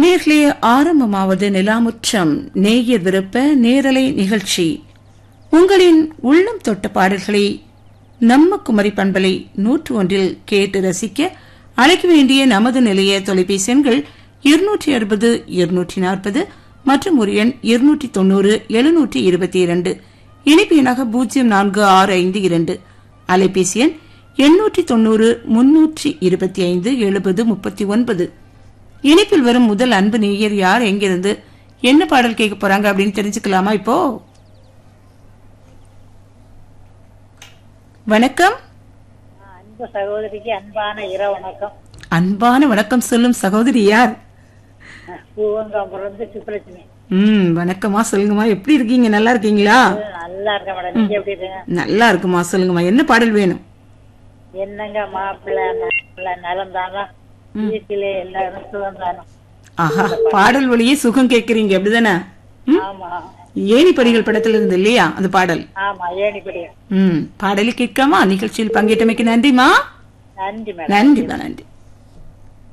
நேர்களே, ஆரம்பமாவது நிலாமுற்றம் நேயர் விருப்ப நேரலை நிகழ்ச்சி. உங்களின் உள்ளம் தொட்ட பாடல்களை நம்ம குமரி பண்பலை 101 கேட்டு ரசிக்க அழைக்க வேண்டிய நமது நிலைய தொலைபேசி எண்கள் 260 240 மற்றும் ஒரு எண் 290 722. இணைப்பு எண்ணாக 0465 அலைபேசி எண் 890 325 70 39. இணைப்பில் வரும் முதல் அன்பு நேயர் யார், எங்கிருந்து என்ன பாடல் கேட்க போறாங்க அப்படின்னு தெரிஞ்சுக்கலாமா? இப்போ வணக்கம். அன்பு சகோதரிக்கு அன்பான இரவு வணக்கம். அன்பான வணக்கம் சொல்லும் சகோதரி யார்? பூவங்காபுரம் சுப்ரஜினி. வணக்கமா, சொல்லுங்கம்மா. எப்படி இருக்கீங்க? நல்லா இருக்கீங்களா? நல்லா இருக்கேன் மேடம். நீங்க எப்படி இருக்கீங்க? நல்லா இருக்குமா. சொல்லுங்கம்மா, என்ன பாடல் வேணும்? என்னங்க மாப்பிள்ள நலம் தானா, வீட்டிலே எல்லாரும் சுகம் தானா? ஆஹா, பாடல் வழியே சுகம் கேக்குறீங்க அப்படிதானே? ஆமா. ஏணிப்படிகள் படத்துல இருந்து இல்லையா அந்த பாடல்? ஆமா, ஏணிப்படி. பாடலை கேட்காமா? நிகழ்ச்சியில் பங்கேற்றமைக்கு நன்றிமா. நன்றி மேடம். நன்றிமா, நன்றி.